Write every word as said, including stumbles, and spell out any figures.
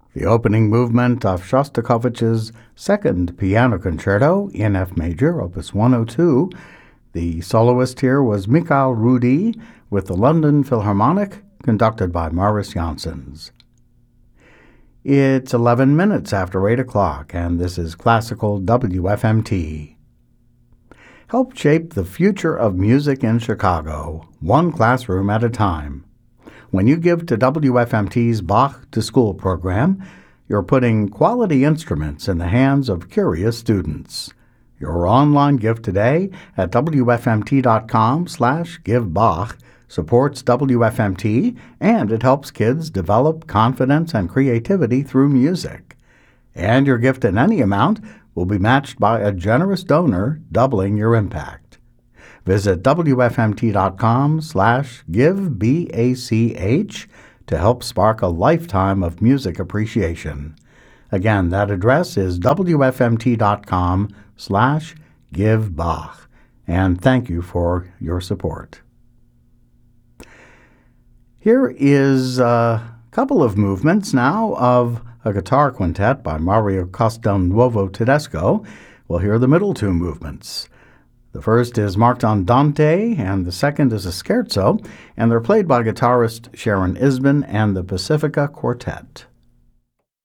the opening movement of Shostakovich's Second Piano Concerto in F major, opus one oh two. The soloist here was Mikhail Rudi with the London Philharmonic, conducted by Maurice Janssens. It's eleven minutes after eight o'clock, and this is Classical W F M T. Help shape the future of music in Chicago, one classroom at a time. When you give to W F M T's Bach to School program, you're putting quality instruments in the hands of curious students. Your online gift today at W F M T dot com slash give Bach supports W F M T, and it helps kids develop confidence and creativity through music. And your gift in any amount will be matched by a generous donor, doubling your impact. Visit W F M T dot com slash give B A C H to help spark a lifetime of music appreciation. Again, that address is W F M T dot com slash give Bach. And thank you for your support. Here is a couple of movements now of a guitar quintet by Mario Castelnuovo Tedesco. We'll hear the middle two movements. The first is marked Andante, and the second is a scherzo, and they're played by guitarist Sharon Isbin and the Pacifica Quartet.